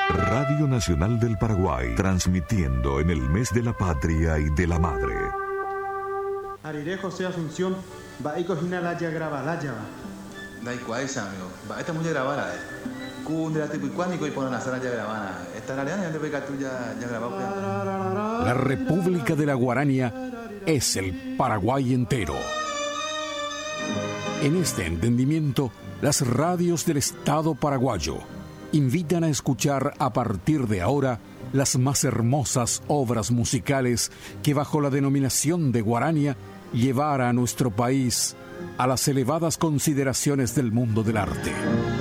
Radio Nacional del Paraguay, transmitiendo en el mes de la patria y de la madre. Ariré José Asunción, Baiko Hinalaya Grabalaya. Daikuaisa, amigo. Esta es muy grabada, Cundra, tipo y cuánico y ponen a hacer ya grabada. Esta realidad ya te ve que tú ya grabado. La República de la Guarania es el Paraguay entero. En este entendimiento, las radios del Estado paraguayo invitan a escuchar a partir de ahora las más hermosas obras musicales que bajo la denominación de Guarania llevara a nuestro país a las elevadas consideraciones del mundo del arte.